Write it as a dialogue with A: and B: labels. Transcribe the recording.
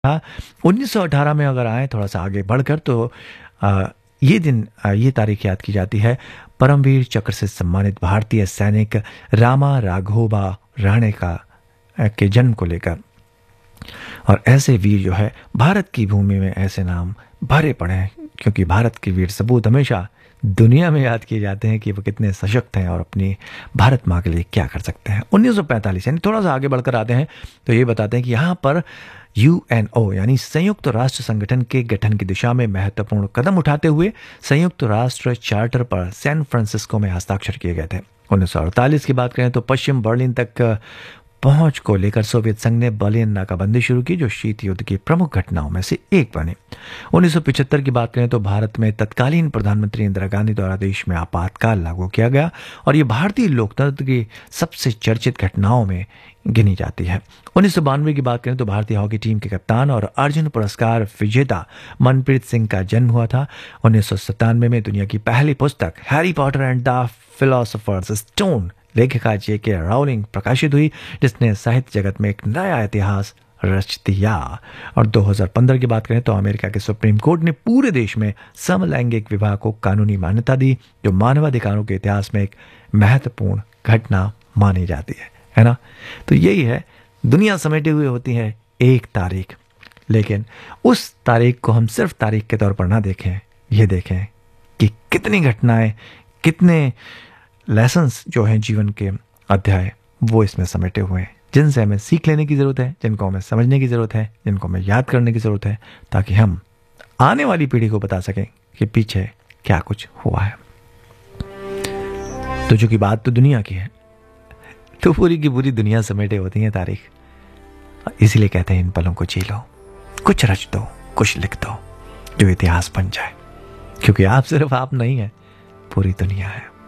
A: था। 1918 में अगर आए थोड़ा सा आगे बढ़कर तो ये दिन, ये तारीख याद की जाती है परमवीर चक्र से सम्मानित भारतीय सैनिक रामा राघोबा राणे का के जन्म को लेकर। और ऐसे वीर जो है भारत की भूमि में ऐसे नाम भरे पड़े हैं, क्योंकि भारत के वीर सपूत हमेशा दुनिया में याद किए जाते हैं कि वो कितने सशक्त हैं और अपनी भारत माँ के लिए क्या कर सकते हैं। 1945 यानी थोड़ा सा आगे बढ़कर आते हैं तो ये बताते हैं कि यहाँ पर यूएनओ यानी संयुक्त राष्ट्र संगठन के गठन की दिशा में महत्वपूर्ण कदम उठाते हुए संयुक्त राष्ट्र चार्टर पर सैन फ्रांसिस्को में हस्ताक्षर किए गए थे। 1948 की बात करें तो पश्चिम बर्लिन तक पहुंच को लेकर सोवियत संघ ने बर्लिन नाकाबंदी शुरू की, जो शीत युद्ध की प्रमुख घटनाओं में से एक बनी। 1975 की बात करें तो भारत में तत्कालीन प्रधानमंत्री इंदिरा गांधी द्वारा देश में आपातकाल लागू किया गया और ये भारतीय लोकतंत्र की सबसे चर्चित घटनाओं में गिनी जाती है। 1992 की बात करें तो भारतीय हॉकी टीम के कप्तान और अर्जुन पुरस्कार विजेता मनप्रीत सिंह का जन्म हुआ था। 1997 में दुनिया की पहली पुस्तक Harry Potter and the philosophers stone लेखिका J.K. राउलिंग प्रकाशित हुई, जिसने साहित्य जगत में एक नया इतिहास रच दिया। और 2015 की बात करें तो अमेरिका के सुप्रीम कोर्ट ने पूरे देश में समलैंगिक विवाह को कानूनी मान्यता दी, जो मानवाधिकारों के इतिहास में एक महत्वपूर्ण घटना मानी जाती है ना। तो यही है, दुनिया समेटे हुए होती है एक तारीख, लेकिन उस तारीख को हम सिर्फ तारीख के तौर पर ना देखें, ये देखें कि कितनी घटनाएं, कितने लेसन्स जो हैं जीवन के अध्याय वो इसमें समेटे हुए हैं, जिनसे हमें सीख लेने की ज़रूरत है, जिनको हमें समझने की ज़रूरत है, जिनको हमें याद करने की ज़रूरत है, ताकि हम आने वाली पीढ़ी को बता सकें कि पीछे क्या कुछ हुआ है। तो चूंकि बात तो दुनिया की है, तो पूरी की पूरी दुनिया समेटे होती है तारीख, इसीलिए कहते हैं इन पलों को जी लो, कुछ रच दो, कुछ लिख दो, जो इतिहास बन जाए, क्योंकि आप सिर्फ आप नहीं है, पूरी दुनिया है।